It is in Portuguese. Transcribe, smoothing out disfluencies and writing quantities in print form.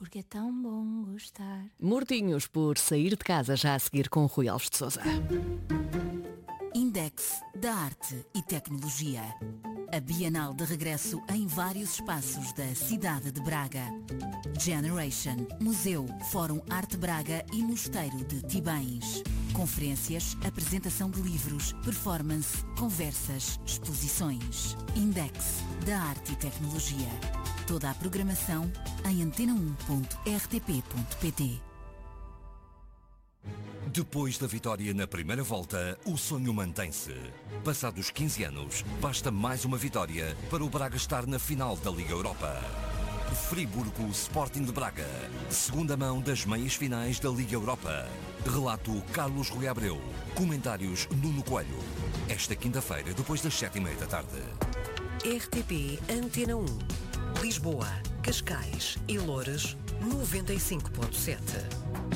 porque é tão bom gostar. Mortinhos por sair de casa já a seguir com Rui Alves de Sousa. Index da Arte e Tecnologia. A Bienal de regresso em vários espaços da cidade de Braga. Generation, Museu, Fórum Arte Braga e Mosteiro de Tibães. Conferências, apresentação de livros, performance, conversas, exposições. Index da Arte e Tecnologia. Toda a programação em antena1.rtp.pt. Depois da vitória na primeira volta, o sonho mantém-se. Passados 15 anos, basta mais uma vitória para o Braga estar na final da Liga Europa. Friburgo Sporting de Braga, segunda mão das meias finais da Liga Europa. Relato Carlos Rui Abreu, comentários Nuno Coelho. Esta quinta-feira, depois das 7h30 da tarde. RTP Antena 1, Lisboa, Cascais e Loures, 95.7.